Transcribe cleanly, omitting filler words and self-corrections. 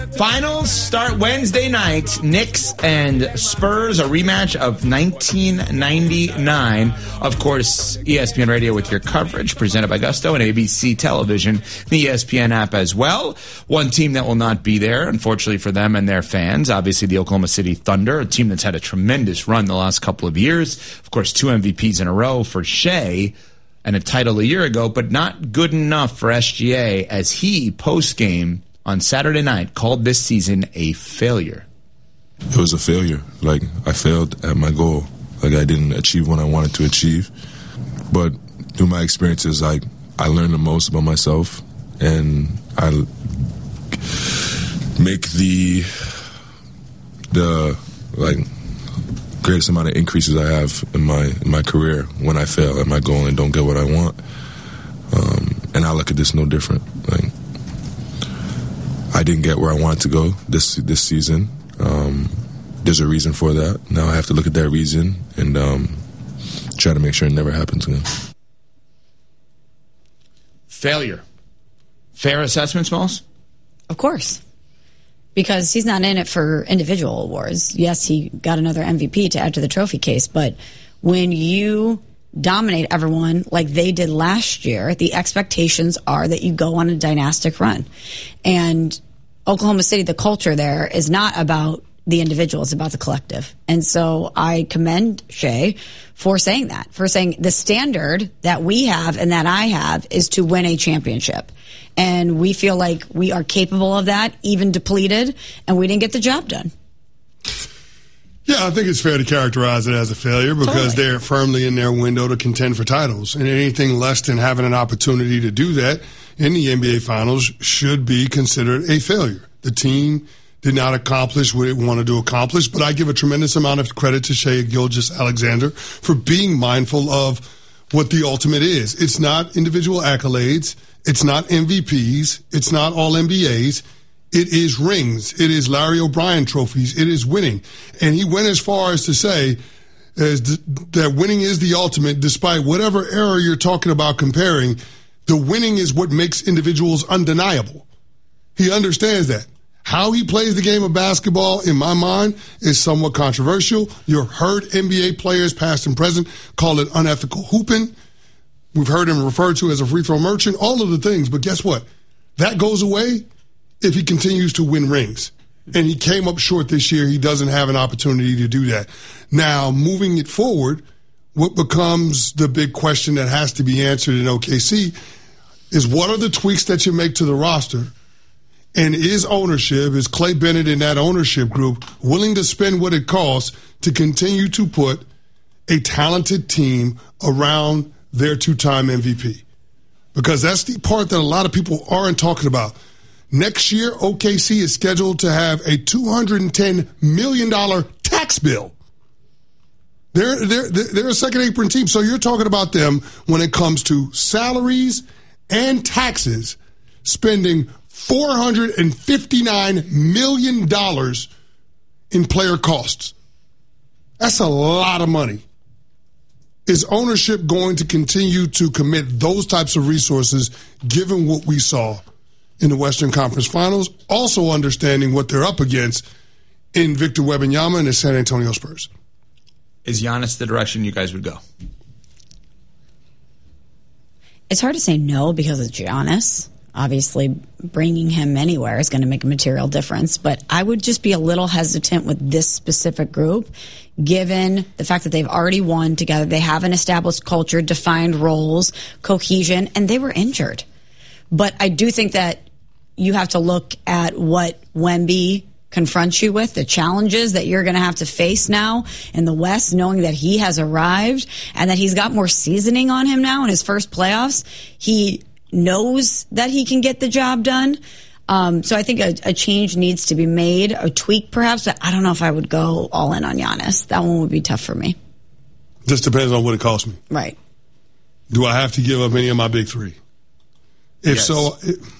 Finals start Wednesday night. Knicks and Spurs, a rematch of 1999. Of course, ESPN Radio with your coverage, presented by Gusto, and ABC Television, the ESPN app as well. One team that will not be there, unfortunately for them and their fans, obviously the Oklahoma City Thunder, a team that's had a tremendous run the last couple of years. Of course, 2 MVPs in a row for Shea and a title a year ago, but not good enough for SGA as he, post-game, on Saturday night, called this season a failure. It was a failure. Like, I failed at my goal. Like, I didn't achieve what I wanted to achieve. But through my experiences, I learned the most about myself, and I make the greatest amount of increases I have in my career when I fail at my goal and don't get what I want. And I look at this no different. Like, I didn't get where I wanted to go this season. There's a reason for that. Now I have to look at that reason and try to make sure it never happens again. Failure. Fair assessment, Smalls? Of course. Because he's not in it for individual awards. Yes, he got another MVP to add to the trophy case, but when you dominate everyone like they did last year, the expectations are that you go on a dynastic run. And Oklahoma City, the culture there is not about the individual, it's about the collective. And so I commend Shea for saying that, for saying the standard that we have and that I have is to win a championship. And we feel like we are capable of that, even depleted, and we didn't get the job done. Yeah, I think it's fair to characterize it as a failure because they're firmly in their window to contend for titles. And anything less than having an opportunity to do that in the NBA Finals should be considered a failure. The team did not accomplish what it wanted to accomplish, but I give a tremendous amount of credit to Shai Gilgeous-Alexander for being mindful of what the ultimate is. It's not individual accolades. It's not MVPs. It's not all NBAs. It is rings. It is Larry O'Brien trophies. It is winning. And he went as far as to say that winning is the ultimate, despite whatever era you're talking about comparing. The winning is what makes individuals undeniable. He understands that. How he plays the game of basketball, in my mind, is somewhat controversial. You've heard NBA players, past and present, call it unethical hooping. We've heard him referred to as a free throw merchant, all of the things. But guess what? That goes away if he continues to win rings. And he came up short this year. He doesn't have an opportunity to do that. Now, moving it forward, what becomes the big question that has to be answered in OKC is what are the tweaks that you make to the roster? And is Clay Bennett in that ownership group willing to spend what it costs to continue to put a talented team around their 2-time MVP? Because that's the part that a lot of people aren't talking about. Next year, OKC is scheduled to have a $210 million tax bill. They're a second apron team. So you're talking about them when it comes to salaries and taxes, spending $459 million in player costs. That's a lot of money. Is ownership going to continue to commit those types of resources given what we saw in the Western Conference Finals, also understanding what they're up against in Victor Wembanyama and the San Antonio Spurs? Is Giannis the direction you guys would go? It's hard to say no because it's Giannis. Obviously, bringing him anywhere is going to make a material difference. But I would just be a little hesitant with this specific group, given the fact that they've already won together. They have an established culture, defined roles, cohesion, and they were injured. But I do think that you have to look at what Wemby confronts you with, the challenges that you're going to have to face now in the West, knowing that he has arrived and that he's got more seasoning on him now in his first playoffs. He knows that he can get the job done. So I think a change needs to be made, a tweak perhaps, but I don't know if I would go all in on Giannis. That one would be tough for me. Just depends on what it costs me. Right. Do I have to give up any of my big three? If yes. so...